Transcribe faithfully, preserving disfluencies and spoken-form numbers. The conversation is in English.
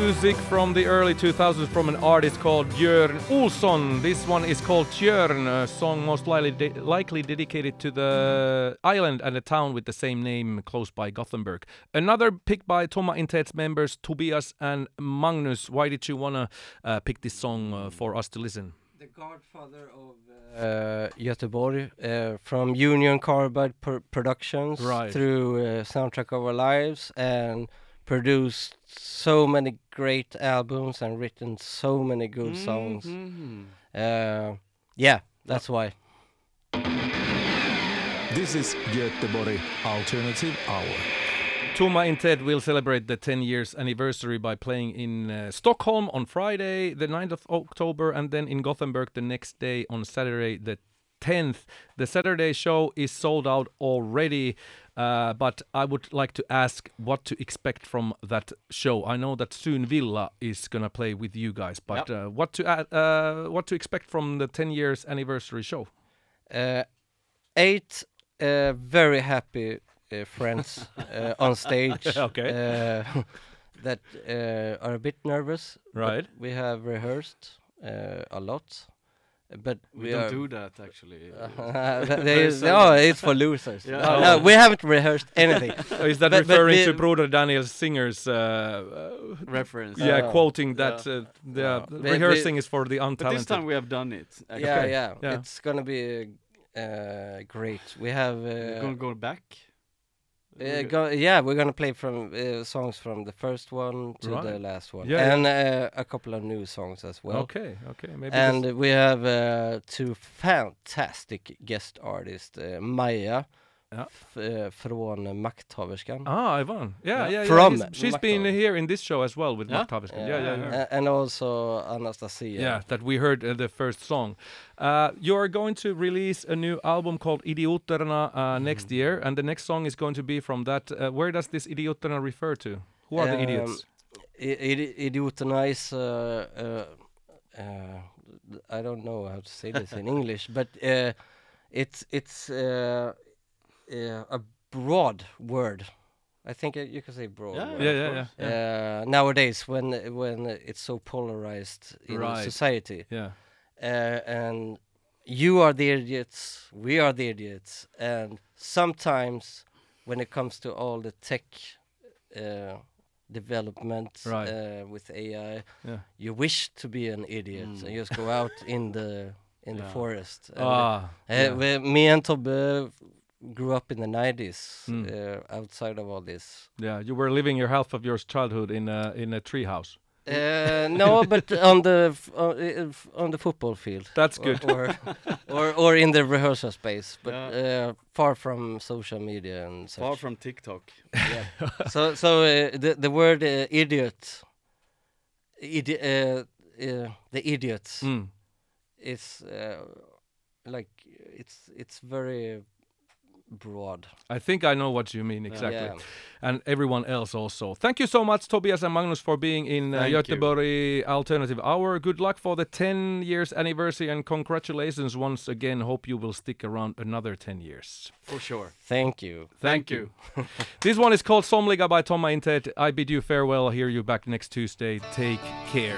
music from the early two thousands from an artist called Björn Olsson. This one is called Tjörn, a song most likely, de- likely dedicated to the island and a town with the same name close by Gothenburg. Another pick by Tomma Intet's members Tobias and Magnus. Why did you want to uh, pick this song uh, for us to listen? The godfather of uh, Göteborg, uh, from Union Carbide pr- Productions, Right. through uh, Soundtrack of Our Lives, and produced so many great albums and written so many good songs. Uh, yeah, that's why. This is Göteborg Alternative Hour. Tomma Intet will celebrate the ten years anniversary by playing in uh, Stockholm on Friday, the ninth of October, and then in Gothenburg the next day on Saturday, the tenth. The Saturday show is sold out already, uh, but I would like to ask what to expect from that show. I know that soon Villa is gonna play with you guys, but Yep. uh, what to add, uh, what to expect from the ten years anniversary show? Uh, eight uh, very happy uh, friends uh, on stage. Okay. Uh, that uh, are a bit nervous. but Right. We have rehearsed uh, a lot, but We, we, don't are. do that actually. There is- no, it's for losers. Yeah. No, no, we haven't rehearsed anything. Is that But- but referring we- to Broder Daniel Singer's? Uh, uh, Reference. yeah, Uh, quoting that. yeah. Uh, the Yeah. the We- rehearsing is for the But untalented. this time we have done it. Actually. Yeah, Okay. yeah, Yeah. it's gonna be uh, great. We have. We're Uh, gonna go back. uh, go, yeah, we're gonna play from uh, songs from the first one to the Right. last one, Yeah, and uh, a couple of new songs as well. Okay, okay, maybe. And this- we have uh, two fantastic guest artists, uh, Maja Ja. f- uh, från Makthaverskan, ah, Ivan. Yeah, Yeah. yeah, yeah. From he's- she's been Makthav. here in this show as well with Yeah? Makthaverskan. Yeah, yeah, yeah. a- and also Anastasia. Yeah, that we heard uh, the first song. Uh, you're going to release a new album called Idioterna uh, next year, and the next song is going to be from that. Uh, where does this Idioterna refer to? Who are the Um, idiots? I- idi- Idioterna is, uh, uh, uh, I don't know how to say this in English, but uh, it's it's uh, uh, a broad word. I think uh, you can say broad Yeah, word. Yeah, of yeah, yeah, course. yeah. Uh, nowadays, when when it's so polarized in Right. society, Yeah. uh, and you are the idiots, we are the idiots, and sometimes when it comes to all the tech uh, development Right. uh, with A I, Yeah. you wish to be an idiot Mm. and just go out in the in the Yeah. forest. And, Ah, uh, yeah. we- me and Tobbe grew up in the nineties, Mm. uh, outside of all this. Yeah, you were living your half of your childhood in a in a treehouse. Uh, no, but on the f- on, uh, f- on the football field. That's Or- good. Or, or or in the rehearsal space, but Yeah. uh, far from social media and such. Far from TikTok. Yeah. so so uh, the the word uh, idiot, idi- uh, uh, the idiots Mm. is uh, like it's it's very broad. I think I know what you mean exactly. Yeah. And everyone else also. Thank you so much, Tobias and Magnus, for being in uh, Thank you. Göteborg Alternative Hour. Good luck for the ten years anniversary and congratulations once again. Hope you will stick around another ten years. For sure. Thank you. Thank you. This one is called Somliga by Tomma Intet. I bid you farewell. Hear you back next Tuesday. Take care.